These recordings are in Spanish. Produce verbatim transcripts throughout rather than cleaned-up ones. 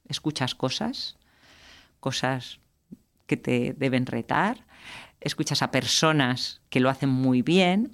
escuchas cosas, cosas que te deben retar, escuchas a personas que lo hacen muy bien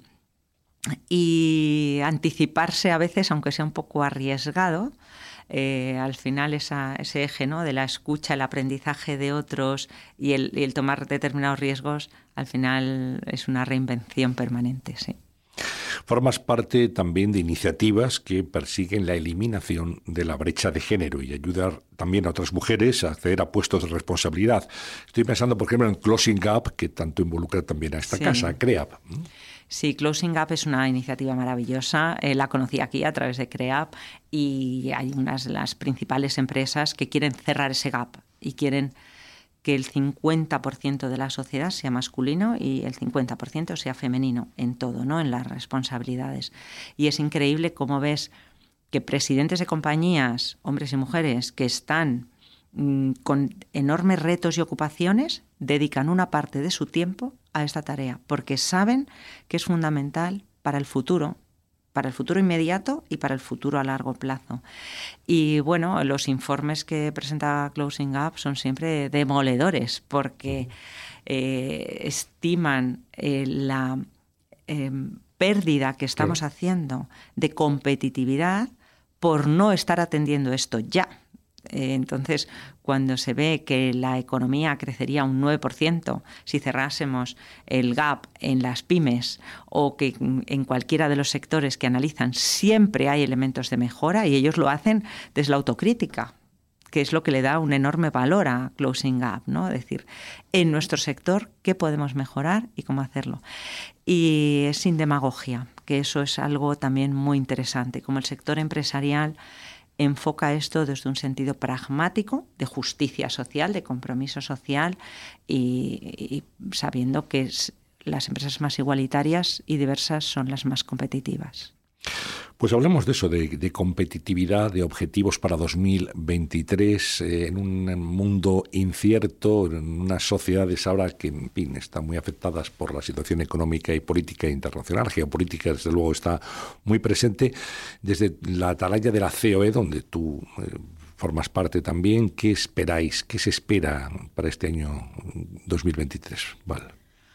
y anticiparse a veces, aunque sea un poco arriesgado, eh, al final esa, ese eje, ¿no?, de la escucha, el aprendizaje de otros y el, y el tomar determinados riesgos, al final es una reinvención permanente, sí. Formas parte también de iniciativas que persiguen la eliminación de la brecha de género y ayudar también a otras mujeres a acceder a puestos de responsabilidad. Estoy pensando, por ejemplo, en Closing Gap, que tanto involucra también a esta sí. casa, CREAP. Sí, Closing Gap es una iniciativa maravillosa. Eh, la conocí aquí a través de CREAP y hay unas de las principales empresas que quieren cerrar ese gap y quieren que el cincuenta por ciento de la sociedad sea masculino y el cincuenta por ciento sea femenino en todo, ¿no?, en las responsabilidades. Y es increíble cómo ves que presidentes de compañías, hombres y mujeres, que están mmm, con enormes retos y ocupaciones, dedican una parte de su tiempo a esta tarea, porque saben que es fundamental para el futuro, para el futuro inmediato y para el futuro a largo plazo. Y bueno, los informes que presenta Closing Gap son siempre demoledores porque eh, estiman eh, la eh, pérdida que estamos Claro. haciendo de competitividad por no estar atendiendo esto ya. Eh, entonces, cuando se ve que la economía crecería un nueve por ciento si cerrásemos el gap en las pymes o que en cualquiera de los sectores que analizan siempre hay elementos de mejora y ellos lo hacen desde la autocrítica, que es lo que le da un enorme valor a Closing Gap, ¿no? Es decir, en nuestro sector, ¿qué podemos mejorar y cómo hacerlo? Y es sin demagogia, que eso es algo también muy interesante, como el sector empresarial enfoca esto desde un sentido pragmático, de justicia social, de compromiso social y, y sabiendo que es, las empresas más igualitarias y diversas son las más competitivas. Pues hablemos de eso, de, de competitividad, de objetivos para dos mil veintitrés, eh, en un mundo incierto, en unas sociedades ahora que, en fin, están muy afectadas por la situación económica y política internacional. Geopolítica, desde luego, está muy presente. Desde la atalaya de la C O E, donde tú eh, formas parte también, ¿qué esperáis? ¿Qué se espera para este año dos mil veintitrés? Vale.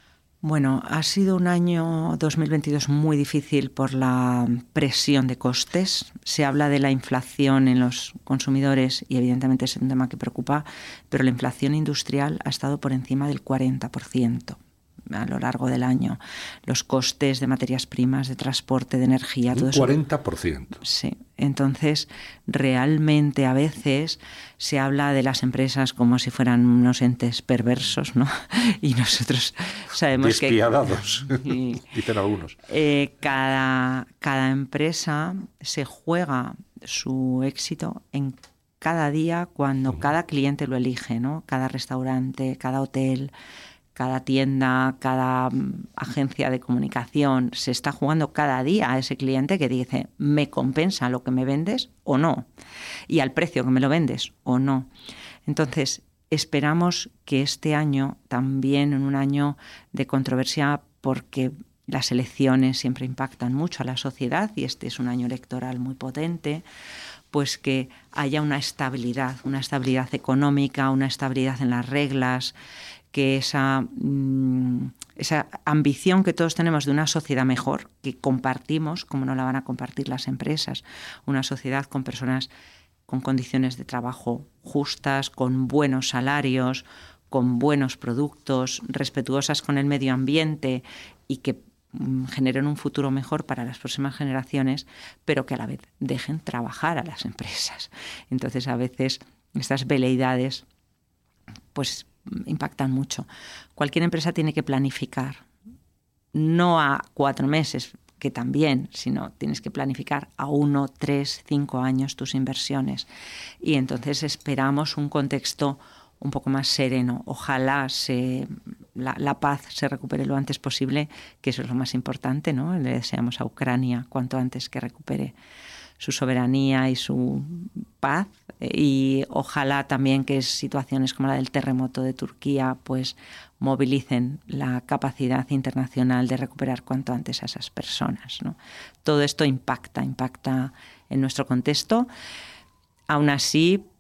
Bueno, ha sido un año dos mil veintidós muy difícil por la presión de costes. Se habla de la inflación en los consumidores y evidentemente es un tema que preocupa, pero la inflación industrial ha estado por encima del cuarenta por ciento a lo largo del año. Los costes de materias primas, de transporte, de energía, todo eso. Un cuarenta por ciento. Sí. Entonces, realmente a veces se habla de las empresas como si fueran unos entes perversos, ¿no? Y nosotros sabemos Despiadados, que... Despiadados, dicen algunos. Eh, cada, cada empresa se juega su éxito en cada día cuando uh-huh. cada cliente lo elige, ¿no? Cada restaurante, cada hotel, cada tienda, cada agencia de comunicación se está jugando cada día a ese cliente que dice, ¿me compensa lo que me vendes o no? Y al precio que me lo vendes o no. Entonces, esperamos que este año, también en un año de controversia, porque las elecciones siempre impactan mucho a la sociedad y este es un año electoral muy potente, pues que haya una estabilidad, una estabilidad económica, una estabilidad en las reglas, que esa, mmm, esa ambición que todos tenemos de una sociedad mejor, que compartimos, como no la van a compartir las empresas, una sociedad con personas con condiciones de trabajo justas, con buenos salarios, con buenos productos, respetuosas con el medio ambiente y que mmm, generen un futuro mejor para las próximas generaciones, pero que a la vez dejen trabajar a las empresas. Entonces, a veces estas veleidades, pues impactan mucho. Cualquier empresa tiene que planificar, no a cuatro meses, que también, sino tienes que planificar a uno, tres, cinco años tus inversiones. Y entonces esperamos un contexto un poco más sereno. Ojalá se, la, la paz se recupere lo antes posible, que eso es lo más importante, ¿no? Le deseamos a Ucrania cuanto antes que recupere su soberanía y su paz, y ojalá también que situaciones como la del terremoto de Turquía pues movilicen la capacidad internacional de recuperar cuanto antes a esas personas, ¿no? Todo esto impacta, impacta en nuestro contexto. Aún así,